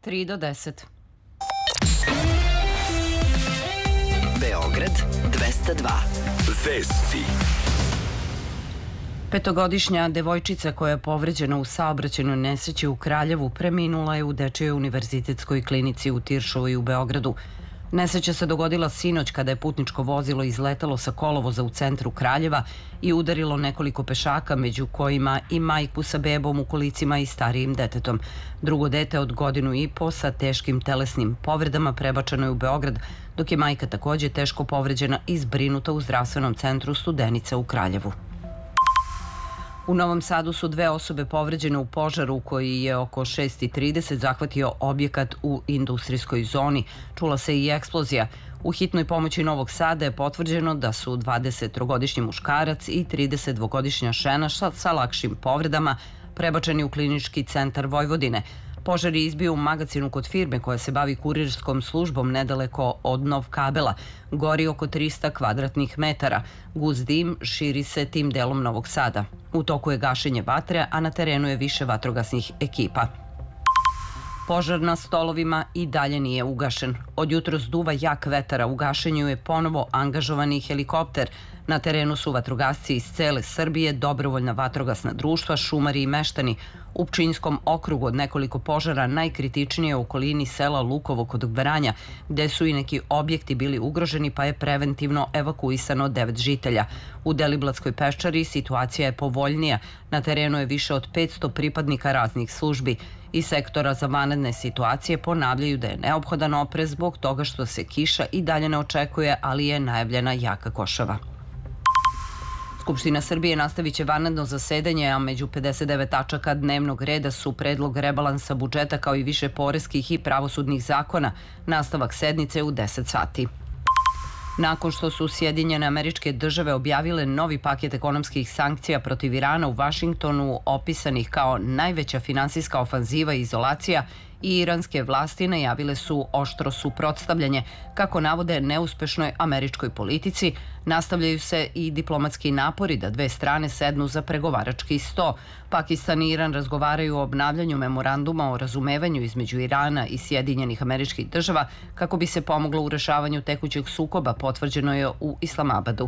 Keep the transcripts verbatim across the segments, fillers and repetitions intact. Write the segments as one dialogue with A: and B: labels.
A: tri do deset.
B: Beograd dvesta dva. Vesti.
A: Petogodišnja devojčica koja je povređena u saobraćajnoj nesreći u Kraljevu preminula je u Dečijoj univerzitetskoj klinici u Tiršovoj u Beogradu. Nesreća se dogodila sinoć kada je putničko vozilo izletalo sa kolovoza u centru Kraljeva i udarilo nekoliko pešaka, među kojima i majku sa bebom u kolicima i starijim detetom. Drugo dete od godinu i po sa teškim telesnim povredama prebačeno je u Beograd, dok je majka takođe teško povređena i zbrinuta u zdravstvenom centru Studenica u Kraljevu. U Novom Sadu su dve osobe povređene u požaru koji je oko šest i trideset zahvatio objekat u industrijskoj zoni. Čula se i eksplozija. U hitnoj pomoći Novog Sada je potvrđeno da su dvadesettrogodišnji muškarac i tridesetdvogodišnja žena sa lakšim povredama prebačeni u klinički centar Vojvodine. Požar je izbio u magacinu kod firme koja se bavi kurirskom službom nedaleko od Nov Kabela. Gori oko trista kvadratnih metara. Gust dim širi se tim delom Novog Sada. U toku je gašenje vatre, a na terenu je više vatrogasnih ekipa. Požar na Stolovima i dalje nije ugašen. Od jutros duva jak vetar, a u gašenju je ponovo angažovani helikopter. Na terenu su vatrogasci iz cele Srbije, dobrovoljna vatrogasna društva, šumari i meštani. U Pčinjskom okrugu od nekoliko požara najkritičnije u okolini sela Lukovo kod Vranja, gde su i neki objekti bili ugroženi, pa je preventivno evakuisano devet žitelja. U Deliblatskoj peščari situacija je povoljnija. Na terenu je više od petsto pripadnika raznih službi. Iz sektora za vanredne situacije ponavljaju da je neophodan oprez zbog toga što se kiša i dalje ne očekuje, ali je najavljena jaka košava. Skupština Srbije nastavit će vanredno zasedanje, a među pedeset devet tačaka dnevnog reda su predlog rebalansa budžeta kao i više poreskih i pravosudnih zakona. Nastavak sednice u deset sati. Nakon što su Sjedinjene Američke Države objavile novi paket ekonomskih sankcija protiv Irana u Vašingtonu, opisanih kao najveća finansijska ofanziva i izolacija, i iranske vlasti najavile su oštro suprotstavljanje. Kako navode neuspešnoj američkoj politici, nastavljaju se i diplomatski napori da dve strane sednu za pregovarački sto. Pakistan i Iran razgovaraju o obnavljanju memoranduma o razumevanju između Irana i Sjedinjenih Američkih Država kako bi se pomoglo u rešavanju tekućeg sukoba, potvrđeno je u Islamabadu.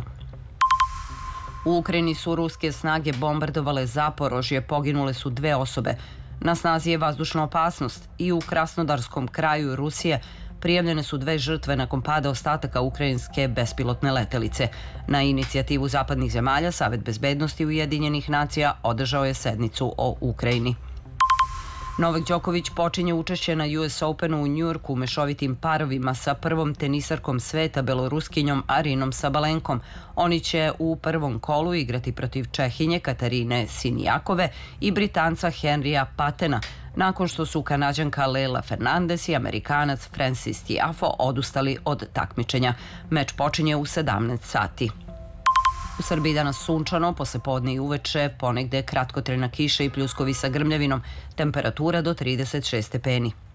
A: U Ukrajini su ruske snage bombardovale Zaporožje, poginule su dve osobe. Na snazi je vazdušna opasnost i u Krasnodarskom kraju Rusije prijavljene su dve žrtve nakon pada ostataka ukrajinske bespilotne letelice. Na inicijativu zapadnih zemalja, Savet bezbednosti Ujedinjenih nacija održao je sednicu o Ukrajini. Novak Đoković počinje učešće na U S Openu u Njujorku u mešovitim parovima sa prvom tenisarkom sveta, beloruskinjom Arinom Sabalenkom. Oni će u prvom kolu igrati protiv Čehinje Katarine Sinijakove i Britanca Henrya Patena, nakon što su Kanađanka Lela Fernandez i Amerikanac Francis Tiafoe odustali od takmičenja. Meč počinje u sedamnaest sati. U Srbiji danas sunčano, poslepodne i uveče, ponegde kratkotrajna kiša i pljuskovi sa grmljavinom, temperatura do trideset šest stepeni.